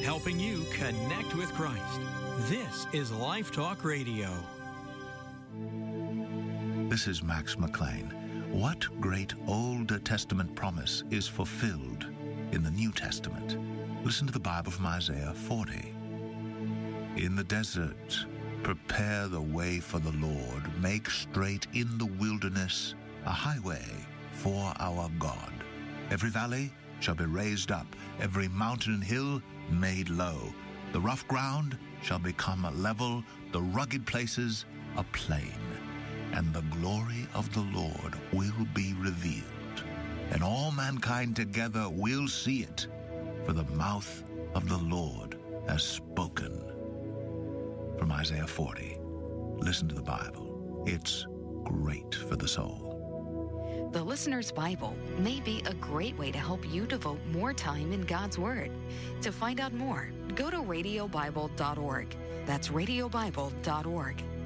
helping you connect with Christ. This is Life Talk Radio. This is Max McLean. What great Old Testament promise is fulfilled in the New Testament? Listen to the Bible from Isaiah 40. In the desert, prepare the way for the Lord. Make straight in the wilderness a highway for our God. Every valley shall be raised up, every mountain and hill made low. The rough ground shall become a level, the rugged places a plain. And the glory of the Lord will be revealed, and all mankind together will see it, for the mouth of the Lord has spoken. From Isaiah 40, listen to the Bible. It's great for the soul. The Listener's Bible may be a great way to help you devote more time in God's Word. To find out more, go to radiobible.org. That's radiobible.org.